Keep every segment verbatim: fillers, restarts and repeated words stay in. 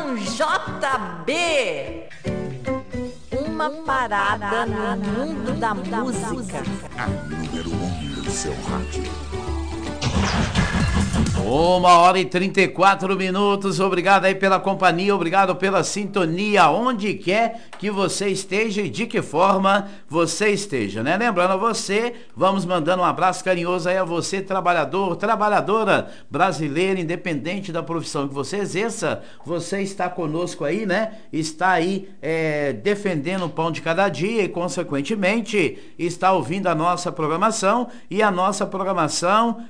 São J B. Uma parada no mundo da música. A número um do seu rádio. Uma hora e trinta e quatro minutos, obrigado aí pela companhia, obrigado pela sintonia, onde quer que você esteja e de que forma você esteja, né? Lembrando a você, vamos mandando um abraço carinhoso aí a você, trabalhador, trabalhadora brasileira, independente da profissão que você exerça, você está conosco aí, né? Está aí é, defendendo o pão de cada dia e, consequentemente, está ouvindo a nossa programação e a nossa programação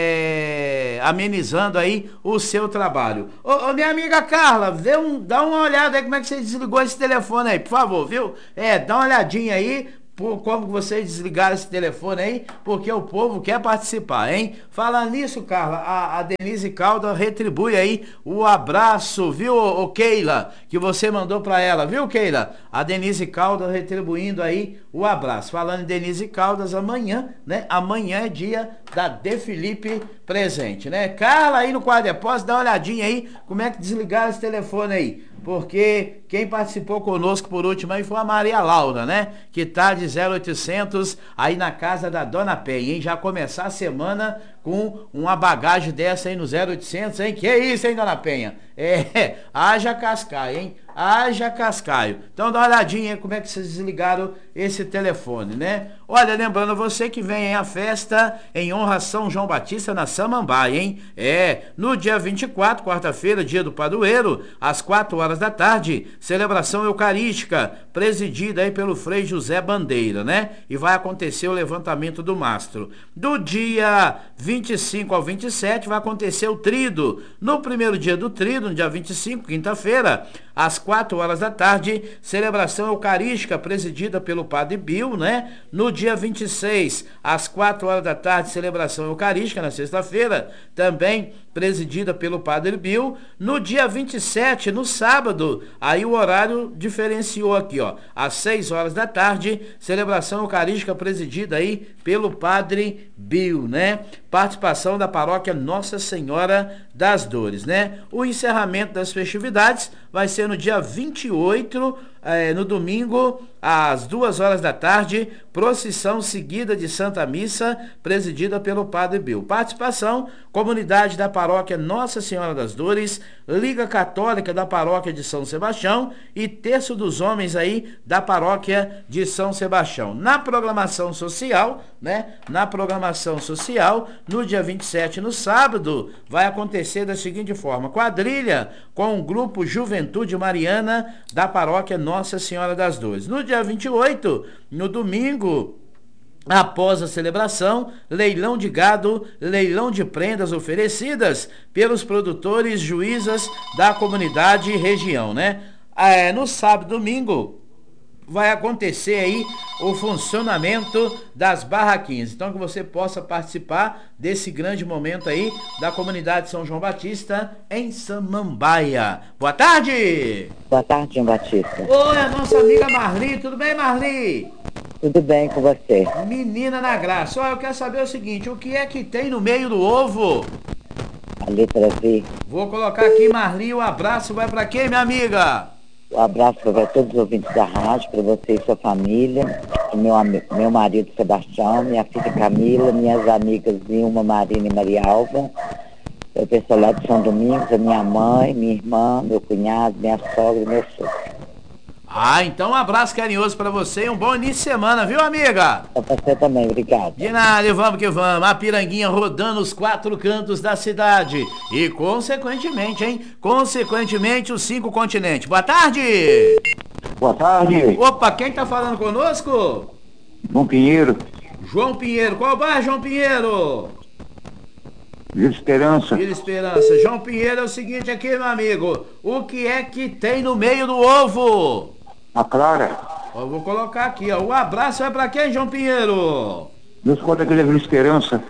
é... amenizando aí o seu trabalho. Ô, ô minha amiga Carla, dê um, dá uma olhada aí como é que você desligou esse telefone aí, por favor, viu? É, dá uma olhadinha aí por como vocês desligaram esse telefone aí, porque o povo quer participar, hein? Falando nisso, Carla, a, a Denise Calda retribui aí o abraço, viu, ô, ô Keila, que você mandou pra ela, viu, Keila? A Denise Calda retribuindo aí o abraço. Falando em Denise Caldas, amanhã, né? Amanhã é dia da De Felipe presente, né? Carla, aí no quadro depósito, dá uma olhadinha aí como é que desligaram esse telefone aí, porque quem participou conosco por último aí foi a Maria Laura, né? Que tá de zero oitocentos aí na casa da Dona Penha, hein? Já começar a semana com uma bagagem dessa aí no zero oitocentos, hein? Que isso, hein, Dona Penha? É, haja cascaio, hein? Haja cascaio. Então dá uma olhadinha aí como é que vocês desligaram esse telefone, né? Olha, lembrando você que vem aí a festa em honra a São João Batista na Samambaia, hein? É, no dia vinte e quatro, quarta-feira, dia do padroeiro, às quatro horas da tarde, celebração eucarística, presidida aí pelo Frei José Bandeira, né? E vai acontecer o levantamento do mastro. Do dia vinte e cinco ao vinte e sete vai acontecer o trido. No primeiro dia do trido, no dia vinte e cinco, quinta-feira, às quatro horas da tarde, celebração eucarística presidida pelo Padre Bill, né? No dia vinte e seis, às quatro horas da tarde, celebração eucarística, na sexta-feira, também presidida pelo Padre Bill. No dia vinte e sete, no sábado, aí o horário diferenciou aqui, ó, às seis horas da tarde, celebração eucarística presidida aí pelo Padre Bill, né? Participação da paróquia Nossa Senhora das Dores, né? O encerramento das festividades vai ser no dia vinte e oito, eh, no domingo, às duas horas da tarde, procissão seguida de Santa Missa, presidida pelo Padre Bill. Participação, comunidade da paróquia Nossa Senhora das Dores, Liga Católica da paróquia de São Sebastião e Terço dos Homens aí da paróquia de São Sebastião. Na programação social, né? Na programação social, no dia vinte e sete, no sábado, vai acontecer da seguinte forma: quadrilha com o grupo Juventude Mariana da paróquia Nossa Senhora das Dores. No dia vinte e oito, no domingo, após a celebração, leilão de gado, leilão de prendas oferecidas pelos produtores juízas da comunidade e região, né? É, no sábado e domingo vai acontecer aí o funcionamento das barraquinhas. Então que você possa participar desse grande momento aí da comunidade São João Batista em Samambaia. Boa tarde! Boa tarde, João Batista. Oi, a nossa amiga Marli. Tudo bem, Marli? Tudo bem com você? Menina na graça. Olha, eu quero saber o seguinte, o que é que tem no meio do ovo? A letra V. Vou colocar aqui, Marli, o abraço vai pra quem, minha amiga? Um abraço para todos os ouvintes da rádio, para você e sua família, pro meu, meu marido Sebastião, minha filha Camila, minhas amigas Vilma, Marina e Maria Alva, o pessoal lá de São Domingos, a minha mãe, minha irmã, meu cunhado, minha sogra e meu sogro. Ah, então um abraço carinhoso pra você e um bom início de semana, viu, amiga? Pra você também, obrigado. De nada, e vamos que vamos. A Piranguinha rodando os quatro cantos da cidade. E, consequentemente, hein? Consequentemente, os cinco continentes. Boa tarde! Boa tarde. Opa, quem tá falando conosco? João Pinheiro. João Pinheiro. Qual bairro, João Pinheiro? Vila Esperança. Vila Esperança. João Pinheiro, é o seguinte aqui, meu amigo. O que é que tem no meio do ovo? A Clara. Ó, vou colocar aqui, ó. O abraço vai pra quem, João Pinheiro? Meus colegas da Vila Esperança.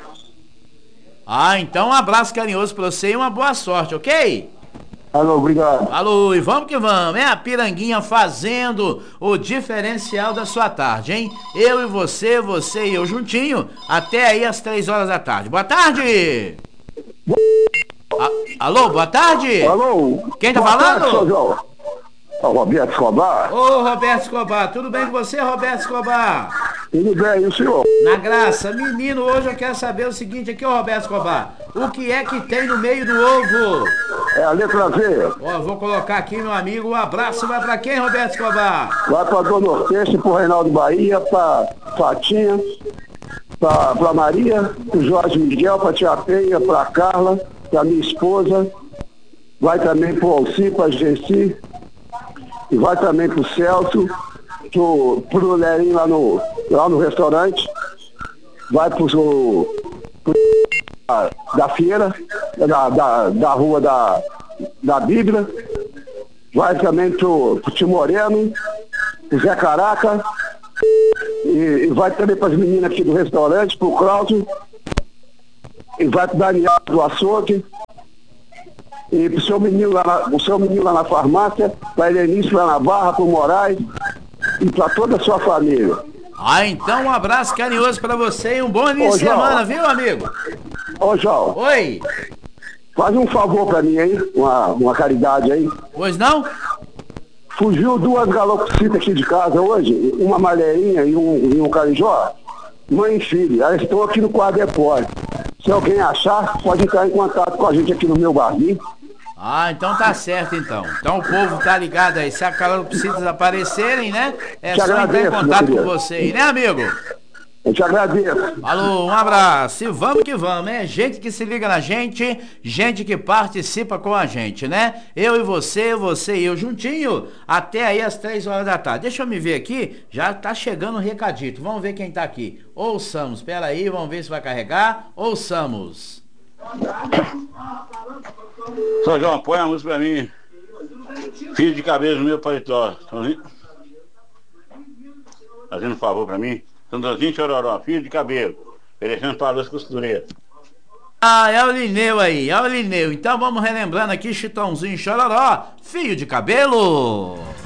Ah, então um abraço carinhoso pra você e uma boa sorte, ok? Alô, obrigado. Alô, e vamos que vamos. É a Piranguinha fazendo o diferencial da sua tarde, hein? Eu e você, você e eu juntinho, até aí às três horas da tarde. Boa tarde! A, alô, boa tarde. Alô. Quem tá boa falando? Tarde, seu João. É o Roberto Escobar. Ô, Roberto Escobar, tudo bem com você, Roberto Escobar? Tudo bem, e o senhor? Na graça, menino, hoje eu quero saber o seguinte aqui, ó, Roberto Escobar. O que é que tem no meio do ovo? É a letra V. Ó, vou colocar aqui, meu amigo, um abraço, vai pra quem, Roberto Escobar? Vai pra Dona Hortência, pro Reinaldo Bahia, pra Fatinha, pra, pra Maria, pro Jorge Miguel, pra Tia Penha, pra Carla, pra minha esposa. Vai também pro Alci, pra Gessi. E vai também pro Celso, pro, pro Lerinho lá no, lá no restaurante. Vai pro, pro da feira, da, da, da rua da, da Bíblia. Vai também pro, pro Tio Moreno, pro Zé Caraca. E, e vai também para as meninas aqui do restaurante, pro Cláudio. E vai pro Daniel do açougue. E pro seu menino lá na, o seu menino lá na farmácia, pra Helenice lá na Barra, pro Moraes e pra toda a sua família. Ah, então um abraço carinhoso pra você e um bom início de semana, viu, amigo? Ô, João. Oi. Faz um favor pra mim aí, uma, uma caridade aí. Pois não? Fugiu duas galopsitas aqui de casa hoje, uma malherinha e um, e um carijó. Mãe e filho, elas estão aqui no quadrepódio. Se alguém achar, pode entrar em contato com a gente aqui no meu barzinho. Ah, então tá certo então. Então o povo tá ligado aí. Se a calopsitas aparecerem, né? É Te só agradeço, entrar em contato meu com querido. você aí, né, amigo? Eu te agradeço. Alô, um abraço. E vamos que vamos, né? Gente que se liga na gente, gente que participa com a gente, né? Eu e você, você e eu juntinho, até aí às três horas da tarde. Deixa eu me ver aqui, já tá chegando um recadito. Vamos ver quem tá aqui. Ouçamos, espera aí, vamos ver se vai carregar. Ouçamos. São João, põe a música pra mim. Filho de cabelo no meu paletó. Fazendo um favor pra mim. Sandrozinho Chororó, filho de cabelo. Oferecendo para a luz costureira. Ah, é o Lineu aí, é o Lineu. Então vamos relembrando aqui, Chitãozinho Chororó, fio de cabelo.